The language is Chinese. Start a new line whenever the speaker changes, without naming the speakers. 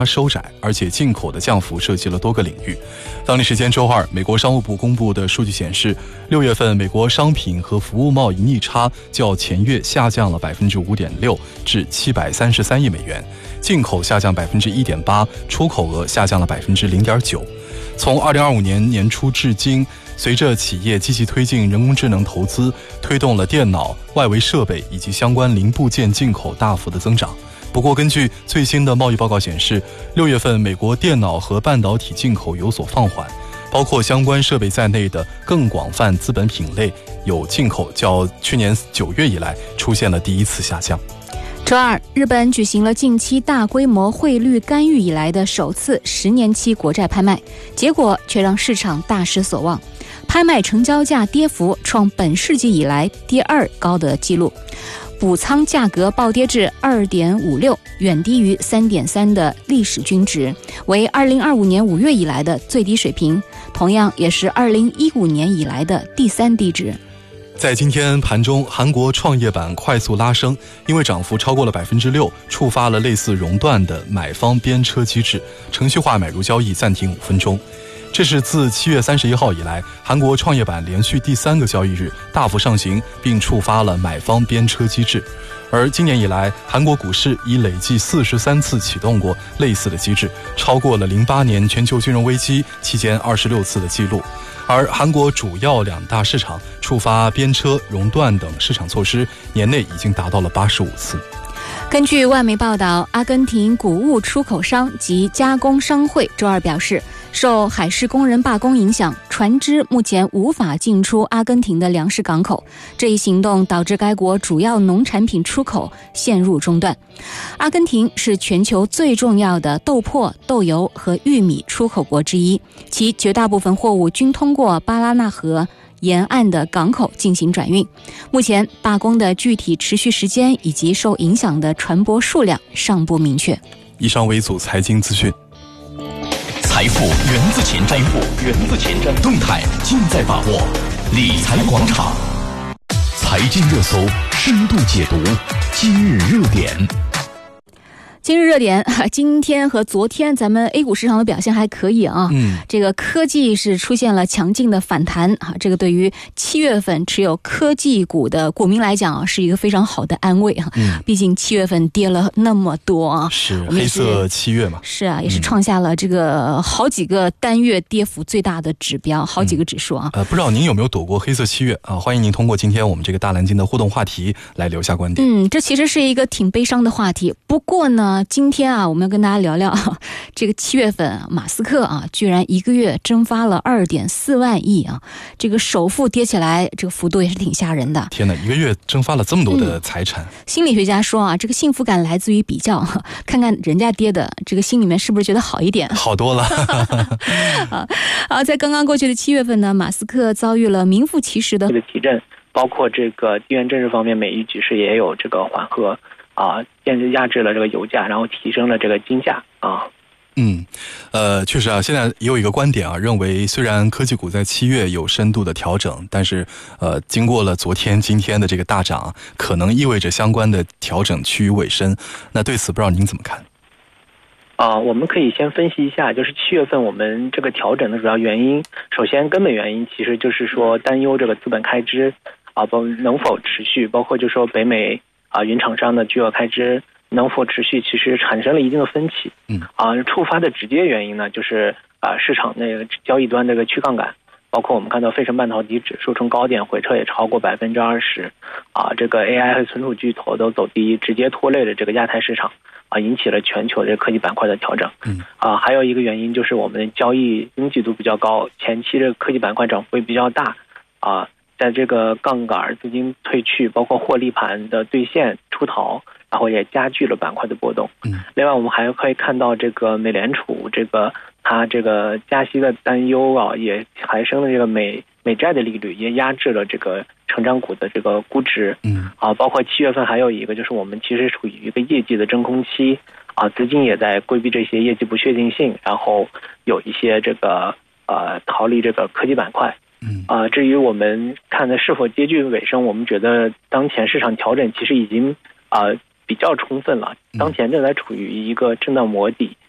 收窄，而且进口的降幅涉及了多个领域。当地时间周二，美国商务部公布的数据显示，6月份美国商品和服务贸易逆差较前月下降了 5.6% 至733亿美元，进口下降 1.8%， 出口额下降了 0.9%。从2025年年初至今，随着企业积极推进人工智能投资，推动了电脑、外围设备以及相关零部件进口大幅的增长。不过，根据最新的贸易报告显示，6月份美国电脑和半导体进口有所放缓，包括相关设备在内的更广泛资本品类有进口较去年9月以来出现了第一次下降。
周二，日本举行了近期大规模汇率干预以来的首次10年期国债拍卖，结果却让市场大失所望，拍卖成交价跌幅创本世纪以来第2高的纪录。补仓价格暴跌至 2.56， 远低于 3.3 的历史均值，为2025年5月以来的最低水平，同样也是2015年以来的第3低值。
在今天盘中，韩国创业板快速拉升，因为涨幅超过了 6%， 触发了类似熔断的买方边车机制，程序化买入交易暂停5分钟。这是自7月31号以来，韩国创业板连续第3个交易日大幅上行，并触发了买方边车机制。而今年以来，韩国股市已累计43次启动过类似的机制，超过了08年全球金融危机期间26次的记录。而韩国主要2大市场触发边车、熔断等市场措施，年内已经达到了85次。
根据外媒报道，阿根廷谷物出口商及加工商会周二表示，受海事工人罢工影响，船只目前无法进出阿根廷的粮食港口。这一行动导致该国主要农产品出口陷入中断。阿根廷是全球最重要的豆粕、豆油和玉米出口国之一，其绝大部分货物均通过巴拉那河沿岸的港口进行转运。目前罢工的具体持续时间以及受影响的船舶数量尚不明确。
以上为一组财经资讯。
财富源自前瞻，动态尽在把握。理财广场，财经热搜深度解读，今日热点。
今日热点，今天和昨天咱们 A 股市场的表现还可以啊。这个科技是出现了强劲的反弹啊，这个对于7月份持有科技股的股民来讲啊，是一个非常好的安慰啊。毕竟7月份跌了那么多啊，
是黑色7月嘛。
是啊，也是创下了这个好几个单月跌幅最大的指标，好几个指数啊。
不知道您有没有躲过黑色7月啊？欢迎您通过今天我们这个大蓝鲸的互动话题来留下观点。
这其实是一个挺悲伤的话题，不过呢，今天啊，我们要跟大家聊聊这个7月份，马斯克啊，居然1个月蒸发了2.4万亿啊，这个首富跌起来，这个幅度也是挺吓人的。
天哪，1个月蒸发了这么多的财产。
心理学家说啊，这个幸福感来自于比较，看看人家跌的，这个心里面是不是觉得好一点？
好多了。
好，在刚刚过去的7月份呢，马斯克遭遇了名副其实的
提振，包括这个地缘政治方面，美伊局势也有这个缓和。压制了这个油价，然后提升了这个金价啊。
确实啊，现在也有一个观点啊，认为虽然科技股在7月有深度的调整，但是经过了昨天、今天的这个大涨，可能意味着相关的调整趋于尾声。那对此不知道您怎么看？
我们可以先分析一下，就是7月份我们这个调整的主要原因，首先根本原因其实就是说担忧这个资本开支能否持续，包括就是说北美云厂商的巨额开支能否持续，其实产生了一定的分歧。触发的直接原因呢，就是市场那个交易端这个去杠杆，包括我们看到费城半导体指数从高点回撤也超过20%，这个 AI 和存储巨头都走低，直接拖累了这个亚太市场，引起了全球这个科技板块的调整。还有一个原因就是我们的交易拥挤度比较高，前期的科技板块涨幅也比较大在这个杠杆资金退去，包括获利盘的兑现出逃，然后也加剧了板块的波动。另外我们还可以看到这个美联储它这个加息的担忧也抬升了这个美债的利率，也压制了这个成长股的这个估值。包括7月份还有一个就是我们其实处于一个业绩的真空期资金也在规避这些业绩不确定性，然后有一些这个逃离这个科技板块。至于我们看的是否接近尾声，我们觉得当前市场调整其实已经比较充分了，当前正在处于一个震荡磨底